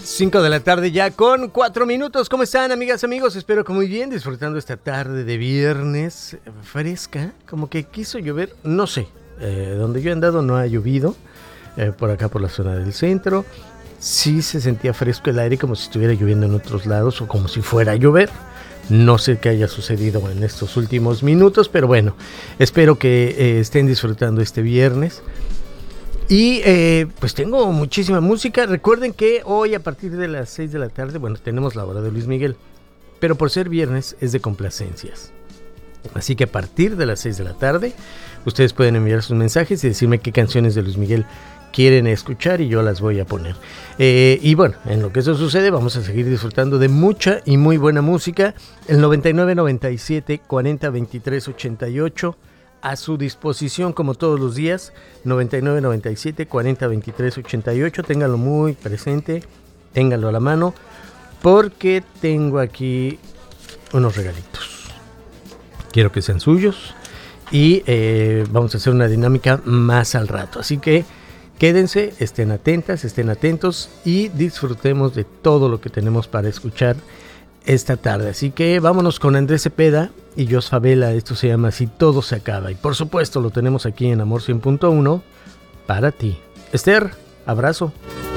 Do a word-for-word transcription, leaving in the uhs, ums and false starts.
cinco de la tarde ya con cuatro minutos. ¿Cómo están, amigas, amigos? Espero que muy bien, disfrutando esta tarde de viernes fresca. Como que quiso llover, no sé. Eh, donde yo he andado no ha llovido. Eh, por acá, por la zona del centro. Sí se sentía fresco el aire, como si estuviera lloviendo en otros lados o como si fuera a llover. No sé qué haya sucedido en estos últimos minutos, pero bueno, espero que eh, estén disfrutando este viernes. Y eh, pues tengo muchísima música. Recuerden que hoy a partir de las seis de la tarde, bueno, tenemos la hora de Luis Miguel, pero por ser viernes es de complacencias. Así que a partir de las seis de la tarde, ustedes pueden enviar sus mensajes y decirme qué canciones de Luis Miguel quieren escuchar y yo las voy a poner. Eh, y bueno, en lo que eso sucede, vamos a seguir disfrutando de mucha y muy buena música. El noventa y nueve, noventa y siete, cuarenta, veintitrés, ochenta y ocho a su disposición como todos los días. noventa y nueve, noventa y siete, cuarenta, veintitrés, ochenta y ocho. Ténganlo muy presente, ténganlo a la mano, porque tengo aquí unos regalitos. Quiero que sean suyos y eh, vamos a hacer una dinámica más al rato. Así que quédense, estén atentas, estén atentos y disfrutemos de todo lo que tenemos para escuchar esta tarde. Así que vámonos con Andrés Cepeda y Jos Favela. Esto se llama Si Todo Se Acaba. Y por supuesto lo tenemos aquí en Amor cien punto uno para ti. Esther, abrazo.